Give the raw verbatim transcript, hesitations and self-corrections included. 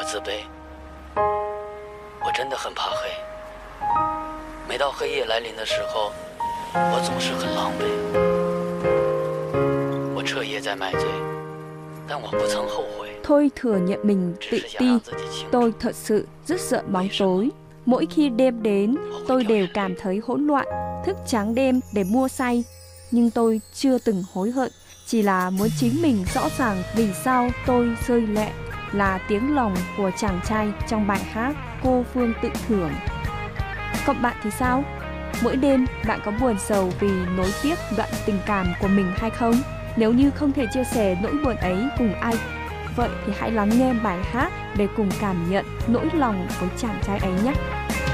自卑，我真的很怕黑。每到黑夜来临的时候，我总是很狼狈。我彻夜在买醉，但我不曾后悔。 Tôi thừa nhận mình tự ti. Tôi thật sự rất sợ bóng tối. Mỗi khi đêm đến, tôi đều cảm thấy hỗn loạn, thức trắng đêm để mua say. Nhưng tôi chưa từng hối hận, chỉ là muốn chính mình rõ ràng vì sao tôi rơi lệ, là tiếng lòng của chàng trai trong bài hát Cô Phương Tự Thưởng. Còn bạn thì sao? Mỗi đêm bạn có buồn sầu vì nối tiếp đoạn tình cảm của mình hay không? Nếu như không thể chia sẻ nỗi buồn ấy cùng ai, vậy thì hãy lắng nghe bài hát để cùng cảm nhận nỗi lòng với chàng trai ấy nhé.